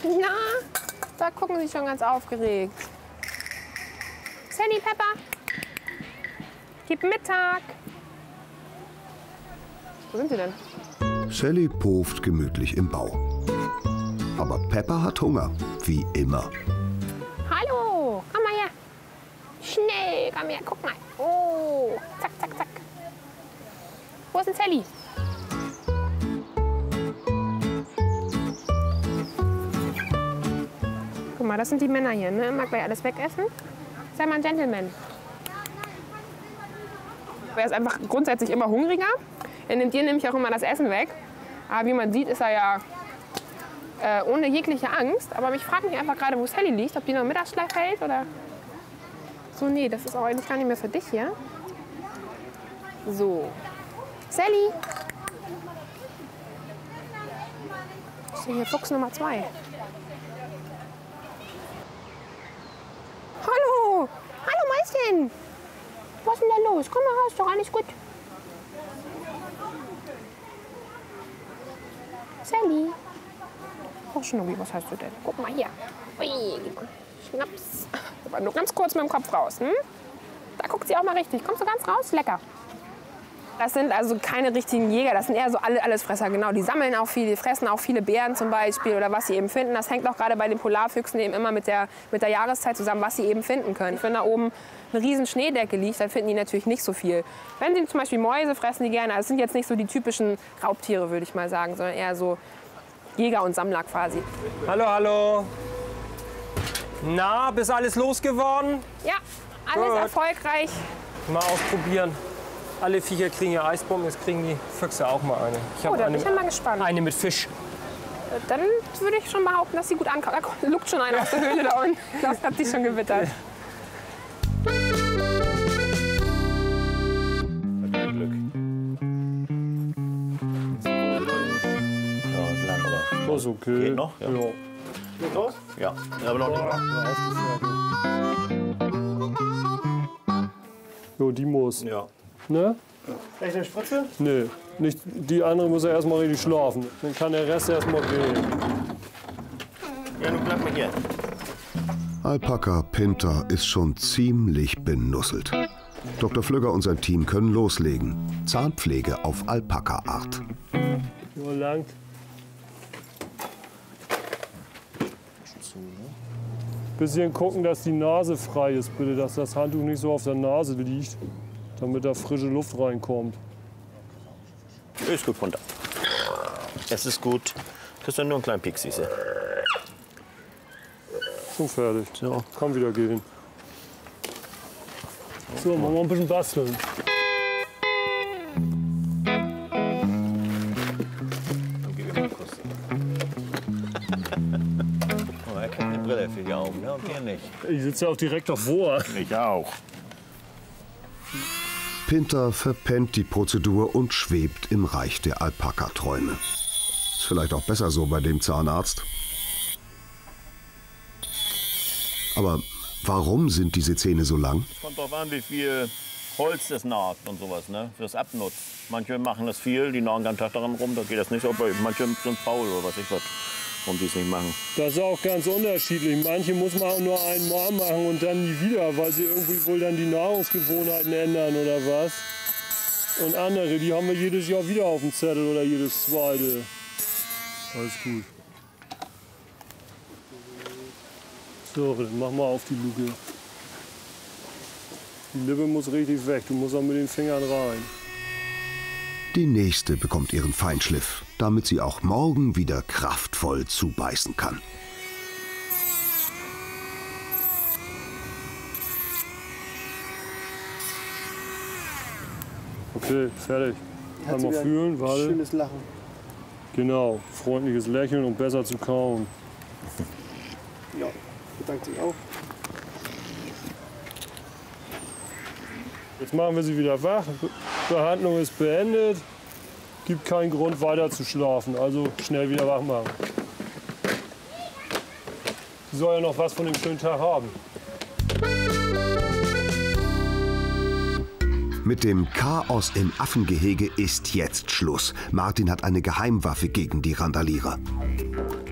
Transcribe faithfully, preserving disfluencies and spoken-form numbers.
Na, da gucken sie schon ganz aufgeregt. Sally, Peppa, gib Mittag. Wo sind sie denn? Sally pooft gemütlich im Bau. Aber Peppa hat Hunger, wie immer. Hallo, komm mal her. Schnell, komm her, guck mal. Oh, zack, zack, zack. Wo ist denn Sally? Guck mal, das sind die Männer hier, ne? Immer gleich alles wegessen. Sei mal ein Gentleman. Er ist einfach grundsätzlich immer hungriger. Er nimmt dir nämlich auch immer das Essen weg. Aber wie man sieht, ist er ja äh, ohne jegliche Angst. Aber ich frage mich einfach gerade, wo Sally liegt. Ob die noch Mittagsschlaf hält oder... So, nee, das ist auch eigentlich gar nicht mehr für dich hier. So. Sally! Ich sehe hier Fuchs Nummer zwei. Hallo! Hallo, Mäuschen! Was ist denn da los? Komm mal raus, doch alles gut. Sally. Oh, Schnucki, was hast du denn? Guck mal hier. Ui, Schnaps. Aber nur ganz kurz mit dem Kopf raus. Hm? Da guckt sie auch mal richtig. Kommst du ganz raus? Lecker. Das sind also keine richtigen Jäger, das sind eher so alle, Allesfresser, genau. Die sammeln auch viel, die fressen auch viele Beeren zum Beispiel oder was sie eben finden. Das hängt auch gerade bei den Polarfüchsen eben immer mit der, mit der Jahreszeit zusammen, was sie eben finden können. Wenn da oben eine riesen Schneedecke liegt, dann finden die natürlich nicht so viel. Wenn sie zum Beispiel Mäuse fressen, die gerne, also es sind jetzt nicht so die typischen Raubtiere, würde ich mal sagen, sondern eher so Jäger und Sammler quasi. Hallo, hallo. Na, bist alles losgeworden? Ja, alles Gut. Erfolgreich. Mal ausprobieren. Alle Viecher kriegen hier Eisbomben, jetzt kriegen die Füchse auch mal eine. Ich Oh, habe da bin eine, ich ja mal gespannt. eine mit Fisch. Dann würde ich schon behaupten, dass sie gut ankommt. Da lugt schon einer aus der Höhle da unten. Ich glaube, das hat sich schon gewittert. Das ist okay. Geht noch? Ja. Ja. Geht los? Ja, aber noch nicht. Jo, die muss. Ja. Ne? Vielleicht eine Spritze? Nee. Nicht, die andere muss ja erstmal richtig schlafen. Dann kann der Rest erstmal gehen. Ja, nun bleib mal hier. Alpaka Pinter ist schon ziemlich benusselt. Doktor Flügger und sein Team können loslegen. Zahnpflege auf Alpaka-Art. Nur langt. Bisschen gucken, dass die Nase frei ist, bitte, dass das Handtuch nicht so auf der Nase liegt, damit da frische Luft reinkommt. Ist gut runter. Es ist gut. Kriegst du nur einen kleinen Pick, siehste. Schon fertig. So. Kann wieder gehen. So, machen wir ein bisschen basteln. Dann gib ihm mal einen Kuss. Oh, er kriegt eine Brille für die Augen, ne? Und dir nicht. Ich sitze ja auch direkt davor. Ich auch. Pinter verpennt die Prozedur und schwebt im Reich der Alpaka-Träume. Ist vielleicht auch besser so bei dem Zahnarzt. Aber warum sind diese Zähne so lang? Kommt drauf an, wie viel Holz das nagt und sowas, ne? Fürs Abnutzen. Manche machen das viel, die nagen den ganzen Tag daran rum, da geht das nicht. Aber manche sind faul oder was ich was, warum die es nicht machen. Das ist auch ganz unterschiedlich. Manche muss man auch nur einmal machen und dann nie wieder, weil sie irgendwie wohl dann die Nahrungsgewohnheiten ändern oder was. Und andere, die haben wir jedes Jahr wieder auf dem Zettel oder jedes zweite. Alles gut. So, dann mach mal auf die Luke. Die Lippe muss richtig weg, du musst auch mit den Fingern rein. Die nächste bekommt ihren Feinschliff, damit sie auch morgen wieder kraftvoll zubeißen kann. Okay, fertig. Einmal fühlen, warte. Schönes Lachen. Genau, freundliches Lächeln und besser zu kauen. Ja, bedankt sich auch. Jetzt machen wir sie wieder wach. Behandlung ist beendet. Gibt keinen Grund weiter zu schlafen, also schnell wieder wach machen. Sie soll ja noch was von dem schönen Tag haben. Mit dem Chaos im Affengehege ist jetzt Schluss. Martin hat eine Geheimwaffe gegen die Randalierer.